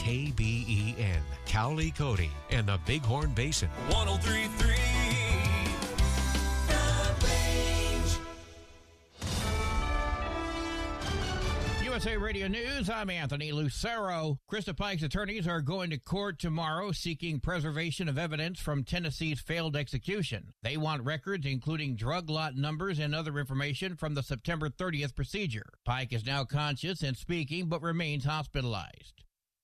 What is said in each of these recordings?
KBEN, Cowley Cody, and the Bighorn Basin. 103.3 USA Radio News, I'm Anthony Lucero. Krista Pike's attorneys are going to court tomorrow seeking preservation of evidence from Tennessee's failed execution. They want records including drug lot numbers and other information from the September 30th procedure. Pike is now conscious and speaking but remains hospitalized.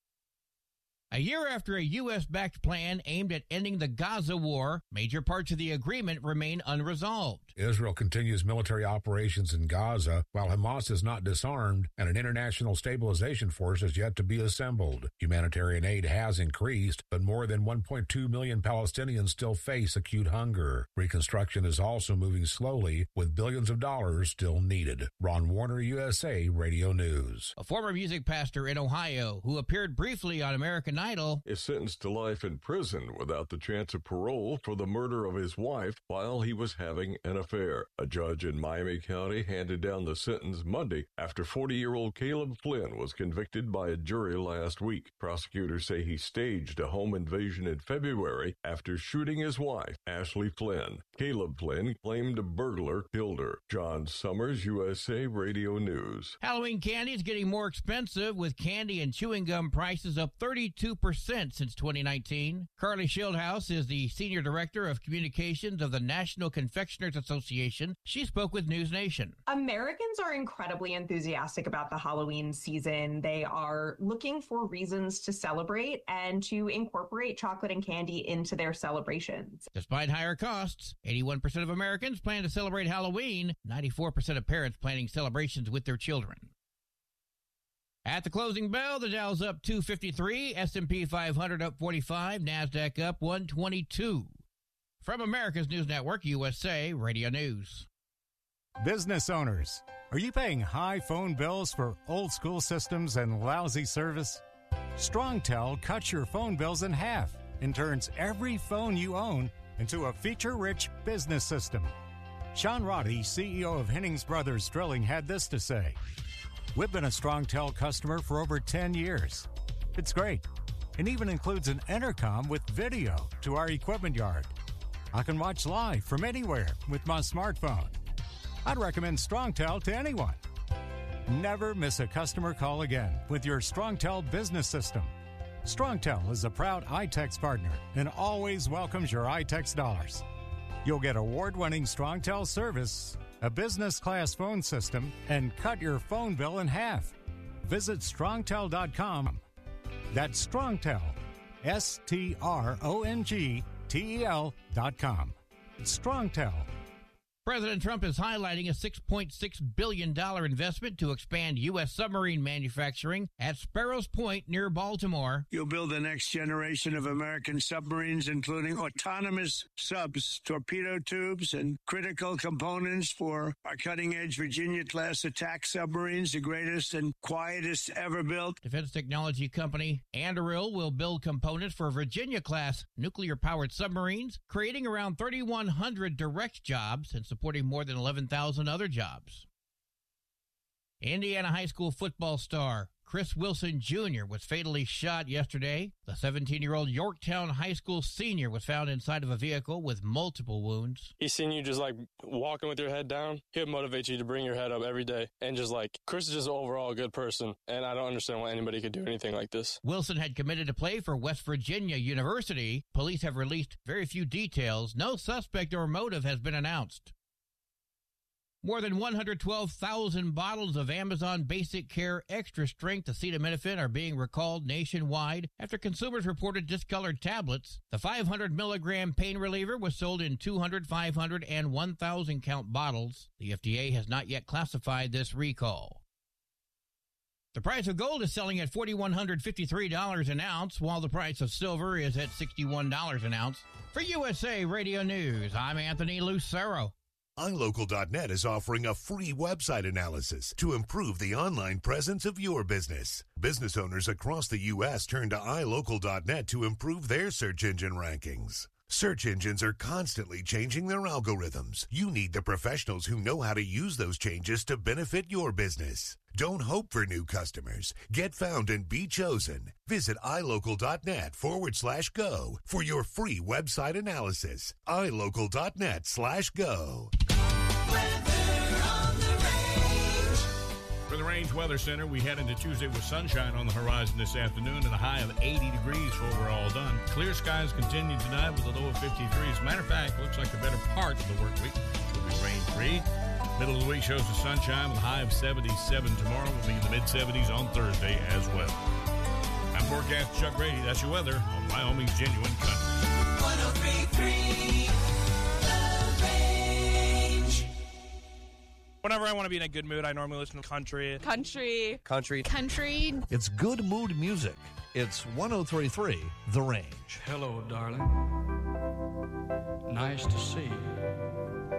A year after a U.S.-backed plan aimed at ending the Gaza war, major parts of the agreement remain unresolved. Israel continues military operations in Gaza, while Hamas is not disarmed and an international stabilization force is yet to be assembled. Humanitarian aid has increased, but more than 1.2 million Palestinians still face acute hunger. Reconstruction is also moving slowly, with billions of dollars still needed. Ron Warner, USA Radio News. A former music pastor in Ohio who appeared briefly on American Idol is sentenced to life in prison without the chance of parole for the murder of his wife while he was having an affair. A judge in Miami County handed down the sentence Monday after 40-year-old Caleb Flynn was convicted by a jury last week. Prosecutors say he staged a home invasion in February after shooting his wife, Ashley Flynn. Caleb Flynn claimed a burglar killed her. John Summers, USA Radio News. Halloween candy is getting more expensive, with candy and chewing gum prices up 32% since 2019. Carly Schildhouse is the Senior Director of Communications of the National Confectioners Association. She spoke with News Nation. Americans are incredibly enthusiastic about the Halloween season. They are looking for reasons to celebrate and to incorporate chocolate and candy into their celebrations. Despite higher costs, 81% of Americans plan to celebrate Halloween, 94% of parents planning celebrations with their children. At the closing bell, the Dow's up 253, S&P 500 up 45, NASDAQ up 122. From America's News Network, USA Radio News. Business owners, are you paying high phone bills for old-school systems and lousy service? StrongTel cuts your phone bills in half and turns every phone you own into a feature-rich business system. Sean Roddy, CEO of Hennings Brothers Drilling, had this to say: "We've been a StrongTel customer for over 10 years. It's great. It even includes an intercom with video to our equipment yard. I can watch live from anywhere with my smartphone. I'd recommend StrongTel to anyone. Never miss a customer call again with your StrongTel business system. StrongTel is a proud iTex partner and always welcomes your iTex dollars. You'll get award-winning StrongTel service, a business-class phone system, and cut your phone bill in half. Visit StrongTel.com. That's StrongTel, StrongTel.com. It's StrongTel. President Trump is highlighting a $6.6 billion investment to expand U.S. submarine manufacturing at Sparrows Point near Baltimore. You'll build the next generation of American submarines, including autonomous subs, torpedo tubes, and critical components for our cutting-edge Virginia-class attack submarines, the greatest and quietest ever built. Defense technology company Anduril will build components for Virginia-class nuclear-powered submarines, creating around 3,100 direct jobs and supporting more than 11,000 other jobs. Indiana high school football star Chris Wilson Jr. was fatally shot yesterday. The 17-year-old Yorktown High School senior was found inside of a vehicle with multiple wounds. He's seen you just like walking with your head down. He'll motivate you to bring your head up every day. And just like, Chris is just overall a good person. And I don't understand why anybody could do anything like this. Wilson had committed to play for West Virginia University. Police have released very few details. No suspect or motive has been announced. More than 112,000 bottles of Amazon Basic Care Extra Strength acetaminophen are being recalled nationwide after consumers reported discolored tablets. The 500-milligram pain reliever was sold in 200, 500, and 1,000-count bottles. The FDA has not yet classified this recall. The price of gold is selling at $4,153 an ounce, while the price of silver is at $61 an ounce. For USA Radio News, I'm Anthony Lucero. iLocal.net is offering a free website analysis to improve the online presence of your business. Business owners across the U.S. turn to iLocal.net to improve their search engine rankings. Search engines are constantly changing their algorithms. You need the professionals who know how to use those changes to benefit your business. Don't hope for new customers. Get found and be chosen. Visit ilocal.net/go for your free website analysis. ilocal.net/go. For the Range Weather Center, we head into Tuesday with sunshine on the horizon this afternoon and a high of 80 degrees for we're all done. Clear skies continue tonight with a low of 53. As a matter of fact, looks like the better part of the work week will be rain-free. Middle of the week shows the sunshine with a high of 77 tomorrow. We'll be in the mid-70s on Thursday as well. I'm forecast Chuck Grady. That's your weather on Wyoming's Genuine Country. 103.3 The Range. Whenever I want to be in a good mood, I normally listen to country. Country. It's good mood music. It's 103.3 The Range. Hello, darling. Nice to see you.